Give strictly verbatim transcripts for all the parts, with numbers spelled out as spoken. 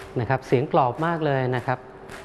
นะครับเสียงกรอบมากเลยนะครับ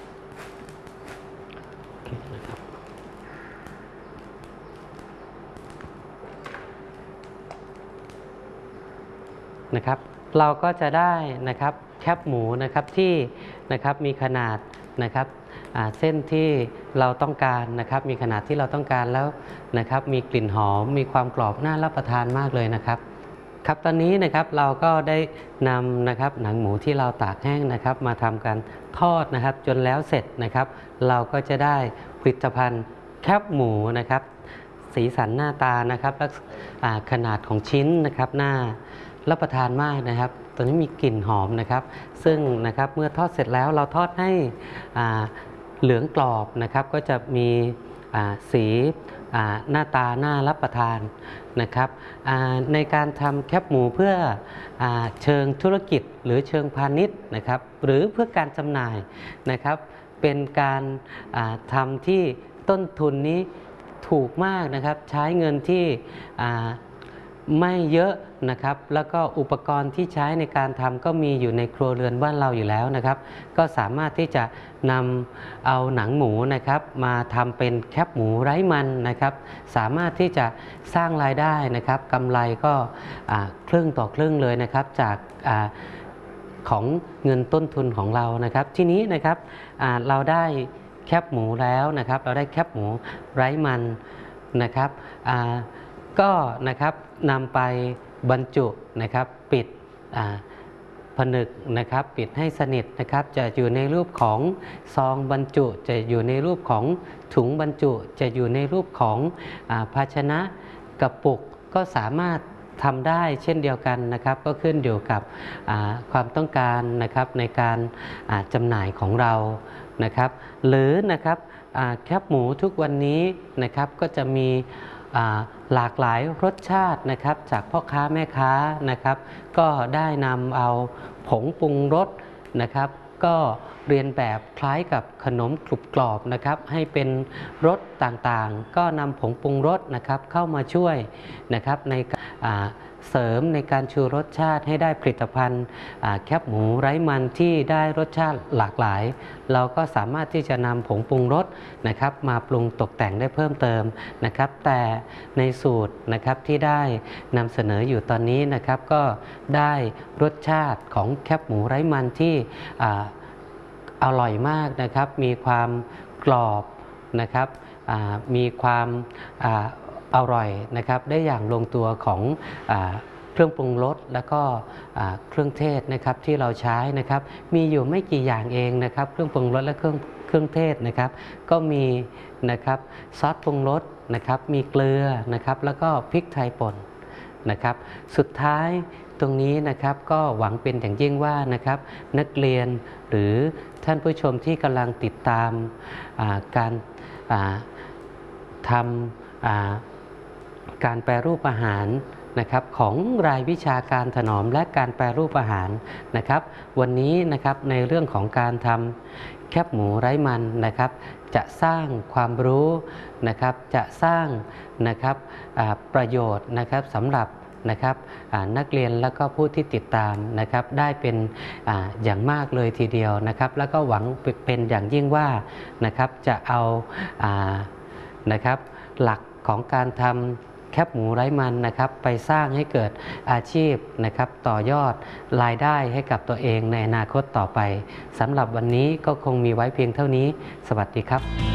นะครับเราก็จะได้นะครับแคบหมูนะครับที่นะครับมีขนาดนะครับเส้นที่เราต้องการนะครับมีขนาดที่เราต้องการแล้วนะครับมีกลิ่นหอมมีความกรอบน่ารับประทานมากเลยนะครับครับตอนนี้นะครับเราก็ได้นำนะครับหนังหมูที่เราตากแห้งนะครับมาทำการทอดนะครับจนแล้วเสร็จนะครับเราก็จะได้ผลิตภัณฑ์แคบหมูนะครับสีสันหน้าตานะครับและขนาดของชิ้นนะครับหน้ารับประทานมากนะครับตัวนี้มีกลิ่นหอมนะครับซึ่งนะครับเมื่อทอดเสร็จแล้วเราทอดให้เหลืองกรอบนะครับก็จะมีสีหน้าตาน่ารับประทานนะครับในการทำแคบหมูเพื่อเชิงธุรกิจหรือเชิงพาณิชย์นะครับหรือเพื่อการจำหน่ายนะครับเป็นการทำที่ต้นทุนนี้ถูกมากนะครับใช้เงินที่ไม่เยอะนะครับแล้วก็อุปกรณ์ที่ใช้ในการทำก็มีอยู่ในครัวเรือนบ้านเราอยู่แล้วนะครับก็สามารถที่จะนำเอาหนังหมูนะครับมาทำเป็นแคบหมูไร้มันนะครับสามารถที่จะสร้างรายได้นะครับกำไรก็ครึ่งต่อครึ่งเลยนะครับจากของเงินต้นทุนของเรานะครับทีนี้นะครับเราได้แคบหมูแล้วนะครับเราได้แคบหมูไร้มันนะครับก็นะครับนำไปบรรจุนะครับปิดผนึกนะครับปิดให้สนิทนะครับจะอยู่ในรูปของซองบรรจุจะอยู่ในรูปของถุงบรรจุจะอยู่ในรูปของภาชนะกระปุกก็สามารถทำได้เช่นเดียวกันนะครับก็ขึ้นอยู่กับความต้องการนะครับในการจำหน่ายของเรานะครับหรือนะครับแคบหมูทุกวันนี้นะครับก็จะมีหลากหลายรสชาตินะครับจากพ่อค้าแม่ค้านะครับก็ได้นำเอาผงปรุงรสนะครับก็เรียนแบบคล้ายกับขนมกรุบกรอบนะครับให้เป็นรสต่างๆก็นำผงปรุงรสนะครับเข้ามาช่วยนะครับในเสริมในการชูรสชาติให้ได้ผลิตภัณฑ์แคบหมูไร้มันที่ได้รสชาติหลากหลายเราก็สามารถที่จะนำผงปรุงรสนะครับมาปรุงตกแต่งได้เพิ่มเติมนะครับแต่ในสูตรนะครับที่ได้นำเสนออยู่ตอนนี้นะครับก็ได้รสชาติของแคบหมูไร้มันที่อร่อยมากนะครับมีความกรอบนะครับมีความอร่อยนะครับได้อย่างลงตัวของเครื่องปรุงรสแล้วก็เครื่องเทศนะครับที่เราใช้นะครับมีอยู่ไม่กี่อย่างเองนะครับเครื่องปรุงรสและเครื่องเครื่องเทศนะครับก็มีนะครับซอสปรุงรสนะครับมีเกลือนะครับแล้วก็พริกไทยป่นนะครับสุดท้ายตรงนี้นะครับก็หวังเป็นอย่างยิ่งว่านะครับนักเรียนหรือท่านผู้ชมที่กำลังติดตามการทำการแปรรูปอาหารนะครับของรายวิชาการถนอมและการแปรรูปอาหารนะครับวันนี้นะครับในเรื่องของการทำแคบหมูไร้มันนะครับจะสร้างความรู้นะครับจะสร้างนะครับประโยชน์นะครับสำหรับนะครับนักเรียนและก็ผู้ที่ติดตามนะครับได้เป็นออย่างมากเลยทีเดียวนะครับแล้วก็หวังเป็นอย่างยิ่งว่านะครับจะเอานะครับหลักของการทำแคบหมูไร้มันนะครับไปสร้างให้เกิดอาชีพนะครับต่อยอดรายได้ให้กับตัวเองในอนาคตต่อไปสำหรับวันนี้ก็คงมีไว้เพียงเท่านี้สวัสดีครับ